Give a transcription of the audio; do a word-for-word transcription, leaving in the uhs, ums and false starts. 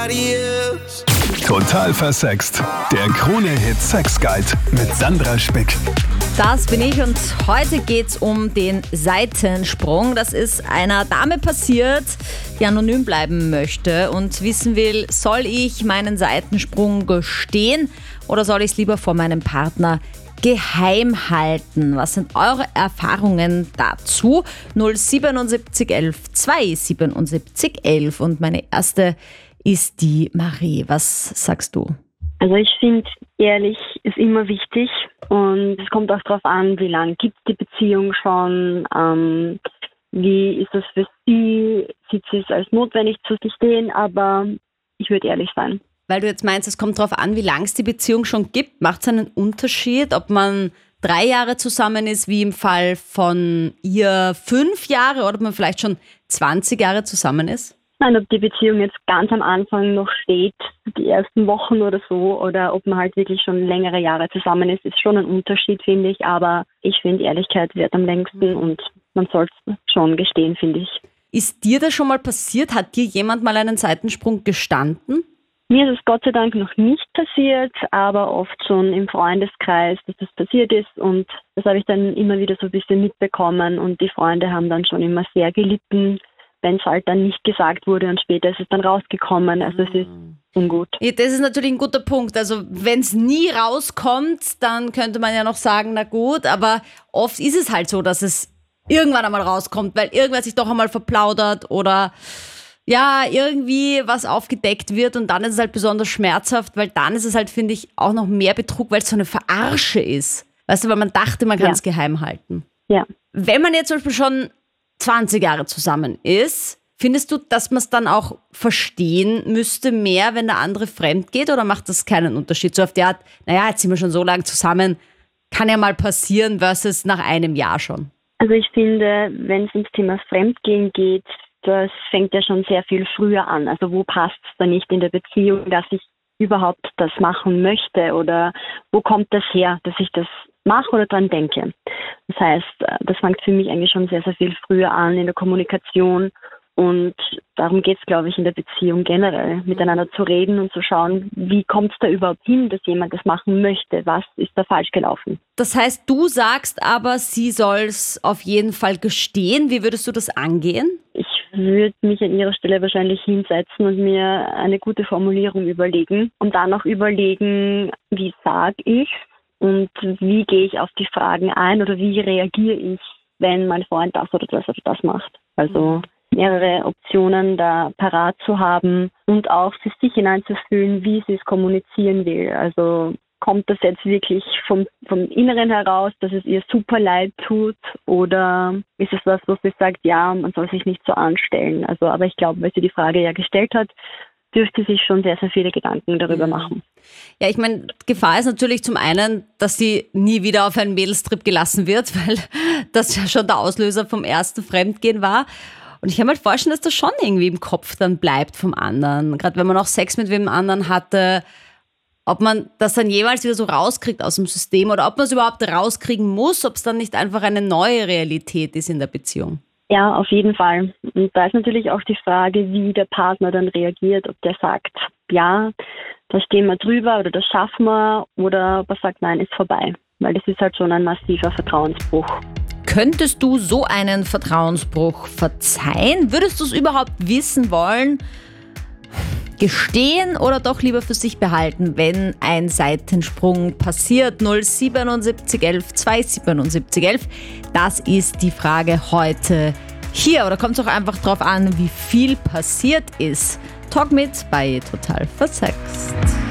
Total versext. Der Krone-Hit Sex Guide mit Sandra Spick. Das bin ich und heute geht's um den Seitensprung. Das ist einer Dame passiert, die anonym bleiben möchte und wissen will, soll ich meinen Seitensprung gestehen oder soll ich es lieber vor meinem Partner geheim halten? Was sind eure Erfahrungen dazu? null siebenundsiebzig elf zweihundertsiebenundsiebzig elf und meine erste ist die Marie. Was sagst du? Also ich finde, ehrlich ist immer wichtig und es kommt auch darauf an, wie lange gibt es die Beziehung schon, ähm, wie ist das für sie, sieht sie es als notwendig zu gestehen, aber ich würde ehrlich sein. Weil du jetzt meinst, es kommt darauf an, wie lange es die Beziehung schon gibt, macht es einen Unterschied, ob man drei Jahre zusammen ist, wie im Fall von ihr fünf Jahre oder ob man vielleicht schon zwanzig Jahre zusammen ist? Nein, ob die Beziehung jetzt ganz am Anfang noch steht, die ersten Wochen oder so, oder ob man halt wirklich schon längere Jahre zusammen ist, ist schon ein Unterschied, finde ich. Aber ich finde, Ehrlichkeit wird am längsten und man soll es schon gestehen, finde ich. Ist dir das schon mal passiert? Hat dir jemand mal einen Seitensprung gestanden? Mir ist es Gott sei Dank noch nicht passiert, aber oft schon im Freundeskreis, dass das passiert ist. Und das habe ich dann immer wieder so ein bisschen mitbekommen. Und die Freunde haben dann schon immer sehr gelitten, wenn es halt dann nicht gesagt wurde und später ist es dann rausgekommen. Also es ist ungut. Ja, das ist natürlich ein guter Punkt. Also wenn es nie rauskommt, dann könnte man ja noch sagen, na gut, aber oft ist es halt so, dass es irgendwann einmal rauskommt, weil irgendwer sich doch einmal verplaudert oder ja, irgendwie was aufgedeckt wird und dann ist es halt besonders schmerzhaft, weil dann ist es halt, finde ich, auch noch mehr Betrug, weil es so eine Verarsche ist. Weißt du, weil man dachte, man kann es ja geheim halten. Ja. Wenn man jetzt zum Beispiel schon zwanzig Jahre zusammen ist, findest du, dass man es dann auch verstehen müsste mehr, wenn der andere fremd geht oder macht das keinen Unterschied? So auf die Art, naja, jetzt sind wir schon so lange zusammen, kann ja mal passieren versus nach einem Jahr schon. Also ich finde, wenn es ums Thema Fremdgehen geht, das fängt ja schon sehr viel früher an. Also wo passt es da nicht in der Beziehung, dass ich überhaupt das machen möchte oder wo kommt das her, dass ich das mache oder dran denke. Das heißt, das fängt für mich eigentlich schon sehr, sehr viel früher an in der Kommunikation und darum geht es, glaube ich, in der Beziehung generell, miteinander zu reden und zu schauen, wie kommt es da überhaupt hin, dass jemand das machen möchte, was ist da falsch gelaufen. Das heißt, du sagst aber, sie soll es auf jeden Fall gestehen. Wie würdest du das angehen? Ich würde mich an ihrer Stelle wahrscheinlich hinsetzen und mir eine gute Formulierung überlegen und dann auch überlegen, wie sage ich und wie gehe ich auf die Fragen ein oder wie reagiere ich, wenn mein Freund das oder das oder das macht. Also mehrere Optionen da parat zu haben und auch für sich hineinzufühlen, wie sie es kommunizieren will. Also kommt das jetzt wirklich vom, vom Inneren heraus, dass es ihr super leid tut oder ist es was, wo sie sagt, ja, man soll sich nicht so anstellen. Also, aber ich glaube, weil sie die Frage ja gestellt hat, dürfte sich schon sehr, sehr viele Gedanken darüber machen. Ja, ich meine, Gefahr ist natürlich zum einen, dass sie nie wieder auf einen Mädelstrip gelassen wird, weil das ja schon der Auslöser vom ersten Fremdgehen war. Und ich kann mir halt vorstellen, dass das schon irgendwie im Kopf dann bleibt vom anderen. Gerade wenn man auch Sex mit wem anderen hatte, ob man das dann jeweils wieder so rauskriegt aus dem System oder ob man es überhaupt rauskriegen muss, ob es dann nicht einfach eine neue Realität ist in der Beziehung. Ja, auf jeden Fall. Und da ist natürlich auch die Frage, wie der Partner dann reagiert, ob der sagt, ja, da stehen wir drüber oder das schaffen wir oder ob er sagt, nein, ist vorbei. Weil das ist halt schon ein massiver Vertrauensbruch. Könntest du so einen Vertrauensbruch verzeihen? Würdest du es überhaupt wissen wollen? Gestehen oder doch lieber für sich behalten, wenn ein Seitensprung passiert? null siebenundsiebzig elf zweihundertsiebenundsiebzig elf. Das ist die Frage heute hier. Oder kommt es auch einfach drauf an, wie viel passiert ist? Talk mit bei Total Versext.